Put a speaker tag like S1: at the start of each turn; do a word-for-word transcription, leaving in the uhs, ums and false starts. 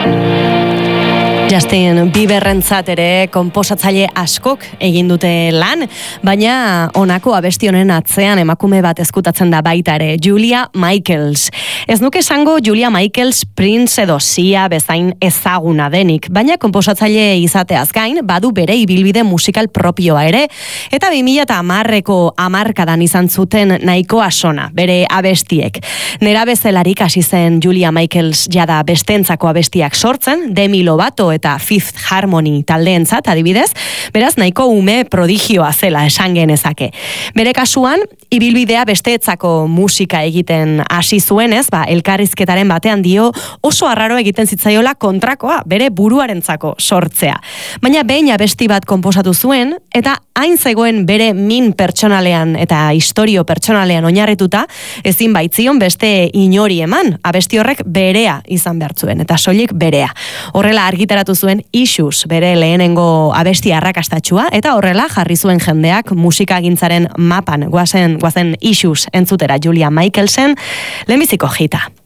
S1: Justin Bieberrentzat ere konposatzaile askok egin dute lan, baina honako abesti honen atzean emakume bat ezkutatzen da baita ere, Julia Michaels. Ez nuke esango Julia Michaels Prince edo Sia bezain ezaguna denik, baina konposatzaile izateaz gain, badu bere ibilbide musikal propioa ere, eta bi mila hamarreko hamarkadan izan zuten nahikoa sona, bere abestiek. Nera bezelarik hasi zen Julia Michaels jada bestentzako abestiak sortzen, Demi Lovato eta Fifth Harmony taldeentzat adibidez, beraz nahiko ume prodigioa zela esan genezake. Bere kasuan, ibilbidea besteetzako musika egiten hasi zuenez, ba, elkarrizketaren batean dio oso arraro egiten zitzaiola kontrakoa, bere buruarentzako sortzea. Baina behin abesti bat konposatu zuen, eta hain zegoen bere min pertsonalean eta historio pertsonalean oinarrituta, ezin baitzion beste inori eman, abesti horrek berea izan behar zuen, eta soilik berea. Horrela argitaratu zuen Issues, bere lehenengo abesti arrakastatxua, eta horrela jarri zuen jendeak musikagintzaren mapan, guazen, guazen Issues entzutera Julia Michaelsen, lehenbiziko hita.